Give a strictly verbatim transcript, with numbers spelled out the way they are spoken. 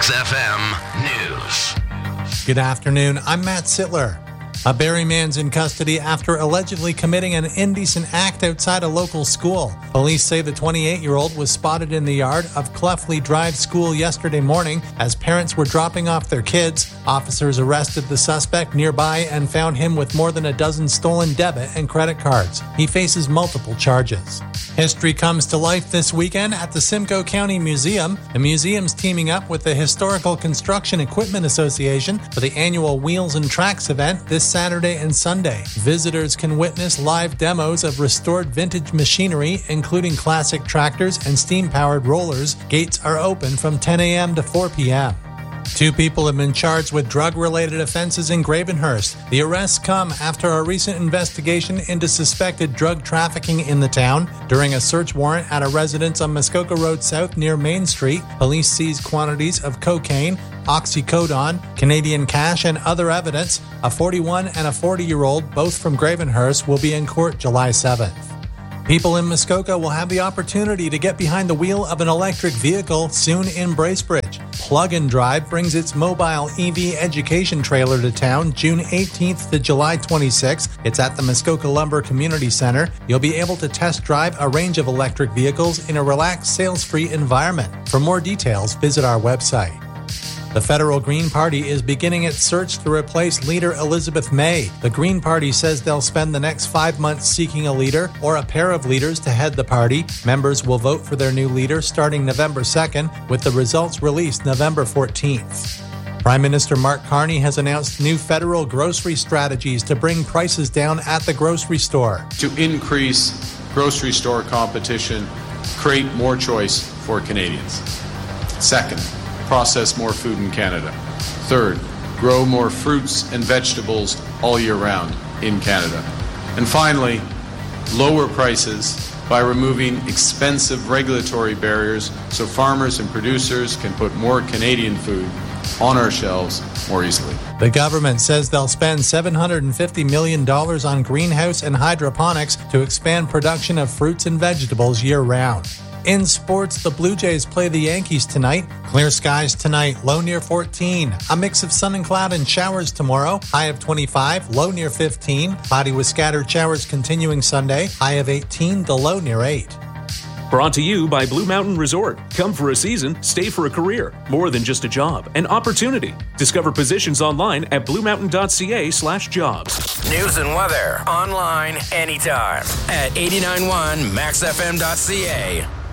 Max F M News. Good afternoon. I'm Matt Sittler. A Barrie man's in custody after allegedly committing an indecent act outside a local school. Police say the twenty-eight-year-old was spotted in the yard of Clefley Drive School yesterday morning as parents were dropping off their kids. Officers arrested the suspect nearby and found him with more than a dozen stolen debit and credit cards. He faces multiple charges. History comes to life this weekend at the Simcoe County Museum. The museum's teaming up with the Historical Construction Equipment Association for the annual Wheels and Tracks event this Saturday and Sunday. Visitors can witness live demos of restored vintage machinery, including classic tractors and steam-powered rollers. Gates are open from ten a.m. to four p.m. Two people have been charged with drug-related offenses in Gravenhurst. The arrests come after a recent investigation into suspected drug trafficking in the town. During a search warrant at a residence on Muskoka Road South near Main Street, police seized quantities of cocaine, oxycodone, Canadian cash, and other evidence. A forty-one and a forty-year-old, both from Gravenhurst, will be in court July seventh. People in Muskoka will have the opportunity to get behind the wheel of an electric vehicle soon in Bracebridge. Plug and Drive brings its mobile E V education trailer to town June eighteenth to July twenty-sixth. It's at the Muskoka Lumber Community Center. You'll be able to test drive a range of electric vehicles in a relaxed, sales-free environment. For more details, visit our website. The Federal Green Party is beginning its search to replace leader Elizabeth May. The Green Party says they'll spend the next five months seeking a leader or a pair of leaders to head the party. Members will vote for their new leader starting November second, with the results released November fourteenth. Prime Minister Mark Carney has announced new federal grocery strategies to bring prices down at the grocery store. To increase grocery store competition, create more choice for Canadians. Second, process more food in Canada. Third, grow more fruits and vegetables all year round in Canada. And finally, lower prices by removing expensive regulatory barriers so farmers and producers can put more Canadian food on our shelves more easily. The government says they'll spend seven hundred fifty million dollars on greenhouse and hydroponics to expand production of fruits and vegetables year-round. In sports, the Blue Jays play the Yankees tonight. Clear skies tonight, low near fourteen. A mix of sun and cloud and showers tomorrow, high of twenty-five, low near fifteen. Cloudy with scattered showers continuing Sunday, high of eighteen, the low near eight. Brought to you by Blue Mountain Resort. Come for a season, stay for a career. More than just a job, an opportunity. Discover positions online at bluemountain.ca slash jobs. News and weather online anytime at eighty-nine point one max f m dot c a.